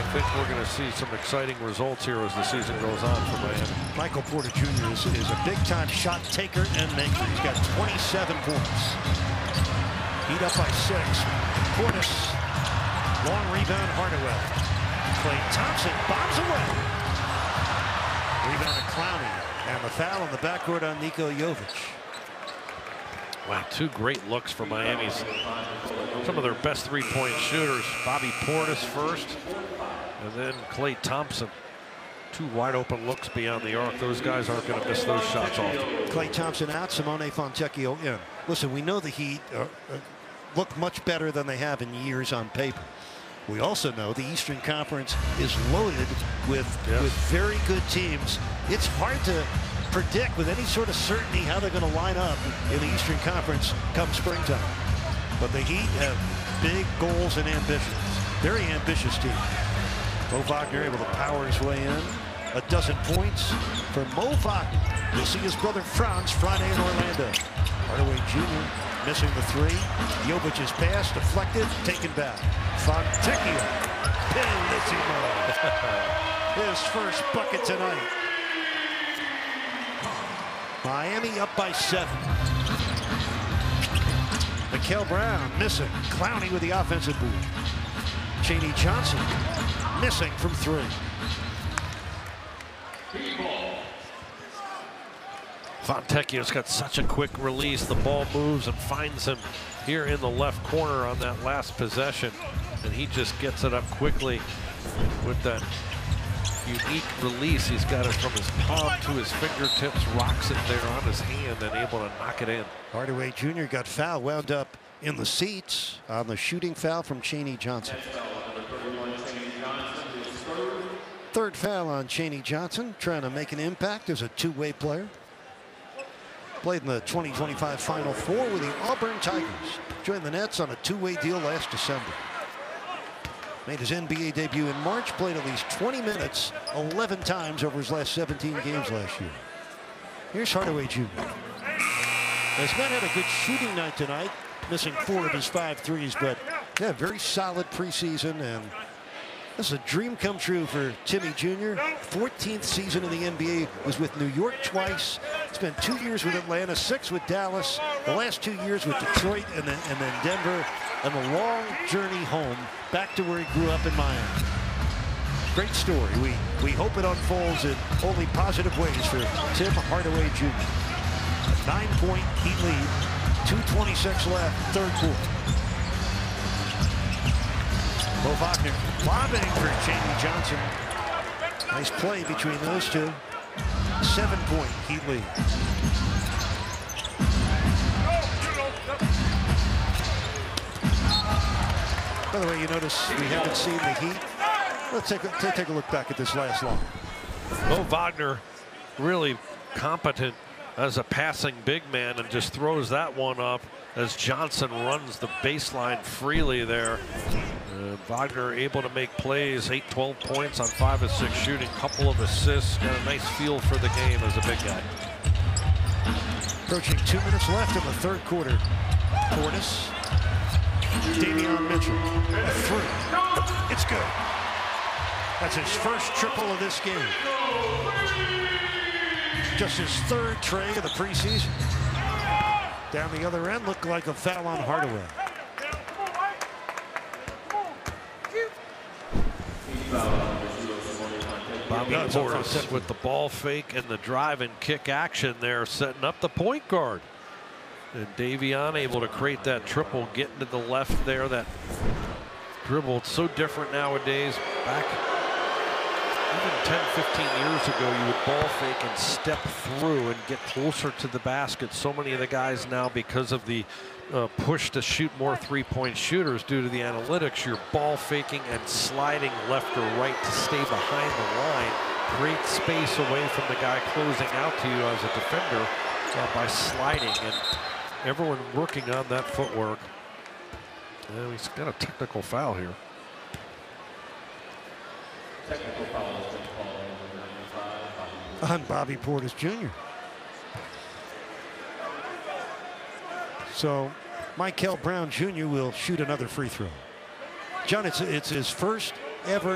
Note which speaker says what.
Speaker 1: think we're going to see some exciting results here as the season goes on for Miami.
Speaker 2: Michael Porter Jr. is a big-time shot taker and maker. He's got 27 points. Heat up by 6. Portis, long rebound, Hardaway. Klay Thompson bombs away. Rebound to Clowney. And the foul on the backcourt on Niko Jovic.
Speaker 1: Wow, 2 great looks for Miami's. Some of their best three-point shooters. Bobby Portis first, and then Klay Thompson. 2 wide open looks beyond the arc. Those guys aren't going to miss those shots often.
Speaker 2: Klay Thompson out, Simone Fontecchio in. Listen, we know the Heat look much better than they have in years on paper. We also know the Eastern Conference is loaded with very good teams. It's hard to predict with any sort of certainty how they're going to line up in the Eastern Conference come springtime. But the Heat have big goals and ambitions. Very ambitious team. Mo Wagner able to power his way in. 12 points for Mo Wagner. We'll see his brother Franz Friday in Orlando. Hardaway Jr. missing the 3. Jovic's pass deflected, taken back. Fontecchio. Bellissimo. His first bucket tonight. Miami up by 7. Mikael Brown missing. Clowney with the offensive boot. Chaney Johnson missing from 3.
Speaker 1: Fontecchio's got such a quick release. The ball moves and finds him here in the left corner on that last possession. And he just gets it up quickly with that unique release. He's got it from his palm to his fingertips, rocks it there on his hand, and able to knock it in.
Speaker 2: Hardaway Jr. got fouled, wound up in the seats on the shooting foul from Chaney Johnson. 3rd foul on Chaney Johnson, trying to make an impact as a two-way player. Played in the 2025 Final Four with the Auburn Tigers. Joined the Nets on a two-way deal last December. Made his NBA debut in March, played at least 20 minutes 11 times over his last 17 games last year. Here's Hardaway Jr. As Matt had a good shooting night tonight, missing 4 of his 5 threes, but yeah, very solid preseason, and this is a dream come true for Timmy Jr. 14th season in the NBA, was with New York twice, spent 2 years with Atlanta, 6 with Dallas, the last 2 years with Detroit and then Denver, and a long journey home back to where he grew up in Miami. Great story. We hope it unfolds in only positive ways for Tim Hardaway Jr. A 9-point Heat lead, 2:26 left, 3rd quarter. Mo Wagner lobbing for Chaney Johnson. Nice play between those two. 7-point Heat lead. By the way, you notice we haven't seen the Heat. Let's take a look back at this last line.
Speaker 1: Mo Wagner really competent as a passing big man and just throws that one up as Johnson runs the baseline freely there. Wagner able to make plays, 12 points on 5 of 6 shooting, couple of assists, got a nice feel for the game as a big guy.
Speaker 2: Approaching 2 minutes left in the 3rd quarter. Portis, Davion Mitchell, a 3. It's good. That's his first triple of this game. Just his 3rd tray of the preseason. Down the other end, looked like a foul on Hardaway.
Speaker 1: Bobby Portis with the ball fake and the drive and kick action there, setting up the point guard. And Davion able to create that triple, getting to the left there. That dribble, it's so different nowadays. Back even 10, 15 years ago, you would ball fake and step through and get closer to the basket. So many of the guys now, because of the push to shoot more three-point shooters due to the analytics, you're ball faking and sliding left or right to stay behind the line, create space away from the guy closing out to you as a defender by sliding, and everyone working on that footwork. And he's got a technical foul here.
Speaker 3: Technical foul has been called
Speaker 2: on Bobby Portis Jr. So Mikael Brown Jr. will shoot another free throw. John, it's his first ever